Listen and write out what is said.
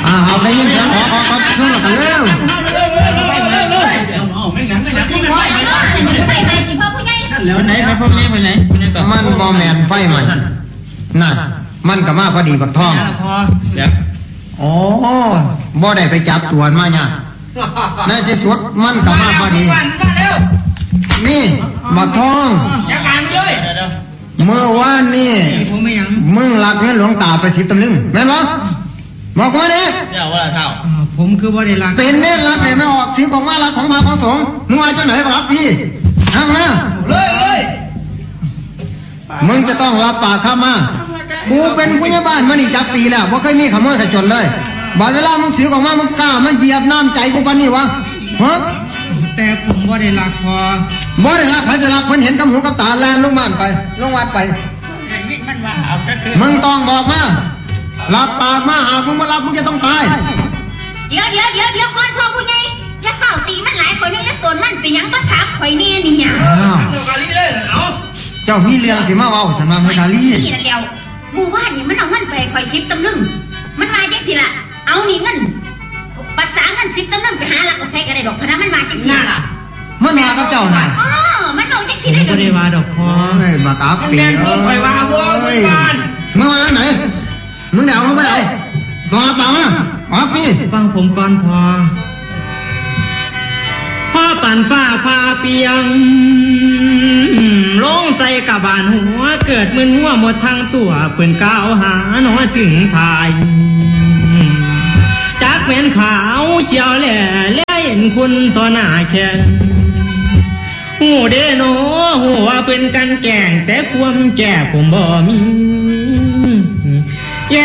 เอาไปยิงเสียงขอเครื่องกันเร็วแล้วไหนครับพ่อแม่ไปไหนมันบอแมนไฟมันน่ะมันก็มาพอดีบักทองเดี๋ยวอ๋อบ่ได้ไปจับตัวมาเนี่ยในที่สุดมันก็มาพอดีนี่บักทองจัดการเลยเมื่อวานนี่มึงลักเงินหลวงตาไป10 ตำลึงแม่นบ่บอกว่าเนี่ยเจ้าว่าเท่าผมคือว่าได้ลักเป็นเนี่ยลักแต่ไม่ออกสิ่งของมาลักของพระของสงฆ์มึงว่าจะไหนรับพี่ทำนะเลยมึงจะต้องรับปากข้ามากูเป็นผู้ใหญ่บ้านมานี่จักปีแล้วว่าเคยมีขโมยขจรเลยบัดเวลามึงซื้อของมามึงกล้ามันเหยียบน้ำใจกูปานนี้วะฮะแต่ผมว่าได้ลักพอบ่ได้ลักใครจะลักมันเห็นกับหูกับตาแลนลงบ้านไปลงวัดไปมึงต้องบอกมารับปากมาหากมึงมารับมึงจะต้องตายเดี๋ยวก่อนพ่อผู้ใหญ่จะเฝ้าตีมันหลายคนนึงแล้วส่วนมันเป็นยังก็ถามข่อยนี่นี่หยังเจ้ามีเรื่องสิมาเว้าฉันมาเฮกาลีนี่ละแล้วหมู่บ้านนี่มันเอาเงินไปข่อย10 ตำลึงมันมาจังสิล่ะเอานี่เงินภาษาเงิน10 ตำลึงไปหาหลักก็ใช้ก็ได้ดอกพะนะมันมาจังสิล่ะมันมากับเจ้าน่ะมันเอาจังสิได้ดอกบ่ได้ว่าดอกพอเอ้ยมากับปีข่อยว่าบ่บ้านมึงมาไหนมึงเดามึงบ่ได้มาเปล่านะมาปีฟังผมก่อนพอปั่นฟ้าพาเปียงลงใส่กะบานหัวเกิดมึนหัวหมดทั้งตัวเปื่นก้าวหาหนอถึงทายจากแม่นขาวเจียวแหล่เห็นคุณต่อหน้าแค่หูเดโนหัวเป็นกันแก่งแต่ความแก่ผมบ่มี